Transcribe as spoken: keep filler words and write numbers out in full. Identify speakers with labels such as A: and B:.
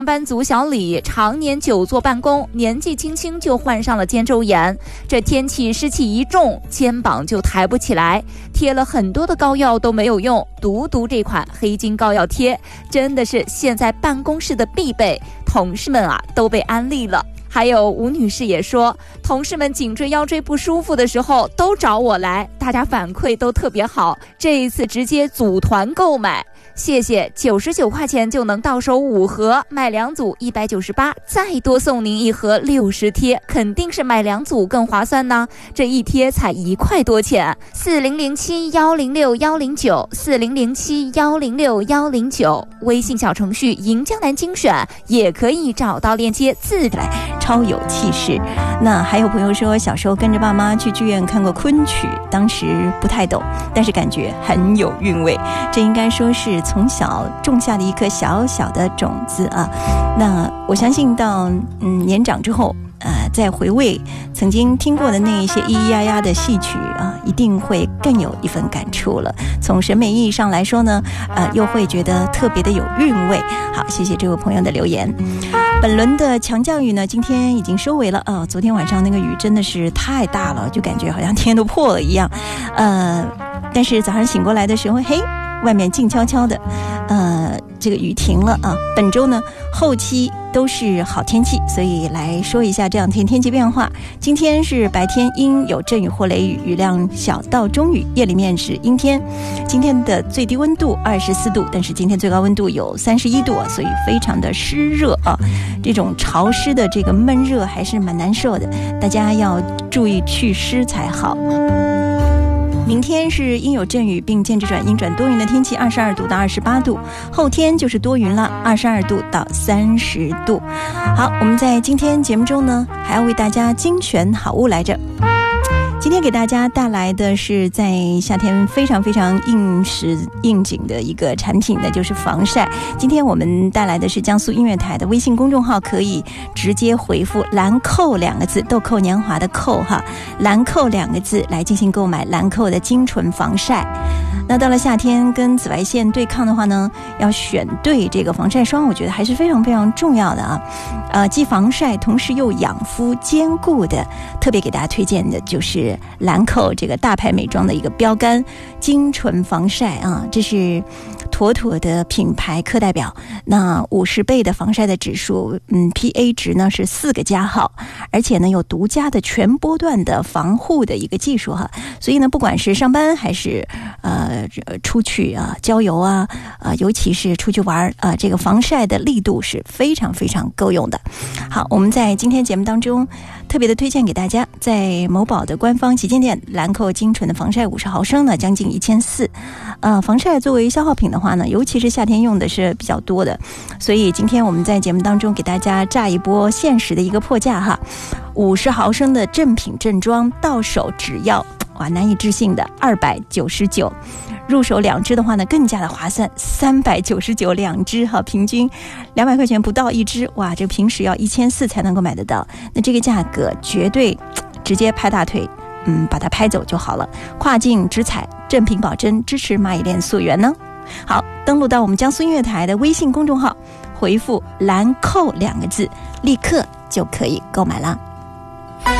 A: 上班族小李常年久坐办公，年纪轻轻就患上了肩周炎，这天气湿气一重，肩膀就抬不起来，贴了很多的膏药都没有用，独独这款黑金膏药贴真的是现在办公室的必备，同事们啊都被安利了。还有吴女士也说，同事们颈椎腰椎不舒服的时候都找我来，大家反馈都特别好，这一次直接组团购买，谢谢，九十九块钱就能到手五盒，买两组一百九十八，再多送您一盒六十贴，肯定是买两组更划算呢，这一贴才一块多钱。四零零七幺零六幺零九，四零零七幺零六幺零九，微信小程序赢江南精选也可以找到链接，自来
B: 超有气势。那还有朋友说，小时候跟着爸妈去剧院看过昆曲，当时不太懂，但是感觉很有韵味，这应该说是从小种下的一颗小小的种子啊。那我相信到嗯年长之后呃，再回味曾经听过的那一些咿咿呀呀的戏曲啊，一定会更有一份感触了。从审美意义上来说呢，呃，又会觉得特别的有韵味。好，谢谢这位朋友的留言。本轮的强降雨呢，今天已经收尾了啊、呃。昨天晚上那个雨真的是太大了，就感觉好像天都破了一样。呃，但是早上醒过来的时候，嘿，外面静悄悄的，呃，这个雨停了啊。本周呢，后期都是好天气，所以来说一下这两天天气变化。今天是白天阴有阵雨或雷雨，雨量小到中雨，夜里面是阴天。今天的最低温度二十四度，但是今天最高温度有三十一度啊，所以非常的湿热啊。这种潮湿的这个闷热还是蛮难受的，大家要注意祛湿才好。明天是阴有阵雨并间至转阴转多云的天气，二十二度到二十八度。后天就是多云了，二十二度到三十度。好，我们在今天节目中呢，还要为大家精选好物来着。今天给大家带来的是在夏天非常非常应时应景的一个产品呢，就是防晒。今天我们带来的是江苏音乐台的微信公众号，可以直接回复兰蔻两个字，豆蔻年华的蔻哈，兰蔻两个字来进行购买兰蔻的精纯防晒。那到了夏天跟紫外线对抗的话呢，要选对这个防晒霜，我觉得还是非常非常重要的啊。呃，既防晒同时又养肤兼顾的，特别给大家推荐的就是兰蔻这个大牌美妆的一个标杆精纯防晒啊，这是妥妥的品牌课代表。那五十倍的防晒的指数，嗯 P A 值呢是四个加号，而且呢有独家的全波段的防护的一个技术哈，所以呢不管是上班还是呃出去啊郊游啊呃尤其是出去玩啊、呃，这个防晒的力度是非常非常够用的。好，我们在今天节目当中特别的推荐给大家，在某宝的官方旗舰店兰蔻精纯的防晒五十毫升呢，将近一千四。呃，防晒作为消耗品的话呢，尤其是夏天用的是比较多的，所以今天我们在节目当中给大家炸一波限时的一个破价哈，五十毫升的正品正装到手只要哇难以置信的二百九十九。入手两支的话呢，更加的划算，三百九十九两支哈，平均两百块钱不到一支，哇，这平时要一千四才能够买得到，那这个价格绝对直接拍大腿，嗯，把它拍走就好了。跨境直采，正品保真，支持蚂蚁链溯源呢。好，登录到我们江苏音乐台的微信公众号，回复兰蔻两个字，立刻就可以购买了。